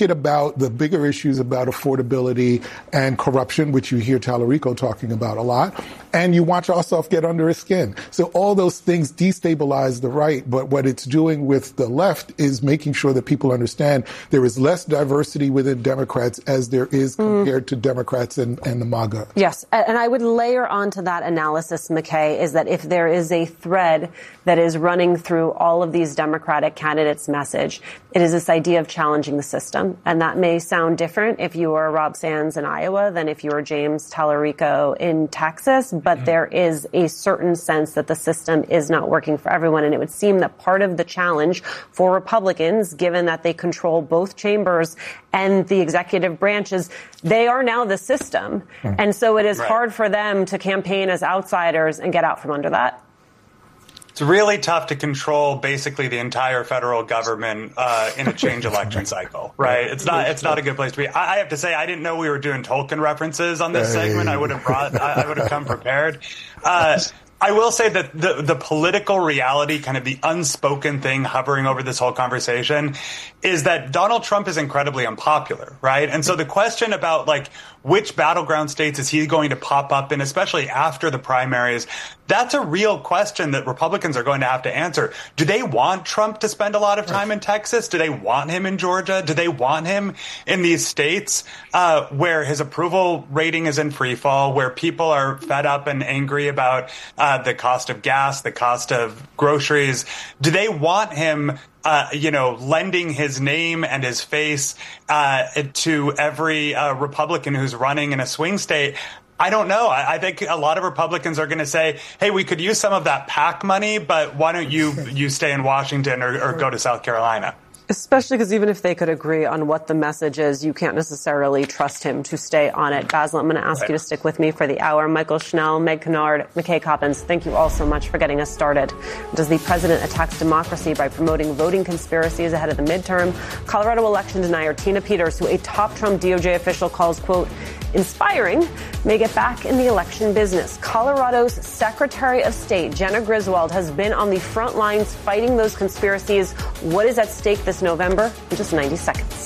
it about the bigger issues about affordability and corruption, which you hear Tallarico talking about a lot, and you watch Ossoff get under his skin. So all those things destabilize the right, but what it's doing with the left is making sure that people understand there is less diversity within Democrats as there is compared to Democrats and the MAGA. Yes, and I would layer onto that analysis, McKay, is that if there is a thread that is running through all of these Democratic candidates' message, it is this idea of challenging the system. And that may sound different if you are Rob Sands in Iowa than if you are James Tallarico in Texas, but there is a certain sense that the system is not working for everyone. And it would seem that part of the challenge for Republicans, given that they control both chambers and the executive branches, they are now the system. And so it is hard for them to campaign as outsiders and get out from under that. It's really tough to control basically the entire federal government in a change election cycle, right? It's not a good place to be. I have to say, I didn't know we were doing Tolkien references on this segment. I would have come prepared. I will say that the political reality, kind of the unspoken thing hovering over this whole conversation, is that Donald Trump is incredibly unpopular, right? And so the question about, like, which battleground states is he going to pop up in, especially after the primaries, that's a real question that Republicans are going to have to answer. Do they want Trump to spend a lot of time in Texas? Do they want him in Georgia? Do they want him in these states where his approval rating is in free fall, where people are fed up and angry about the cost of gas, the cost of groceries? Do they want him lending his name and his face to every Republican who's running in a swing state? I don't know. I think a lot of Republicans are going to say, hey, we could use some of that PAC money, but why don't you stay in Washington or go to South Carolina? Especially because even if they could agree on what the message is, you can't necessarily trust him to stay on it. Basil, I'm going to ask you to stick with me for the hour. Michael Schnell, Meg Kennard, McKay Coppins, thank you all so much for getting us started. Does the president attacks democracy by promoting voting conspiracies ahead of the midterm? Colorado election denier Tina Peters, who a top Trump DOJ official calls, quote, inspiring, may get back in the election business. Colorado's Secretary of State, Jena Griswold, has been on the front lines fighting those conspiracies. What is at stake this November? In just 90 seconds.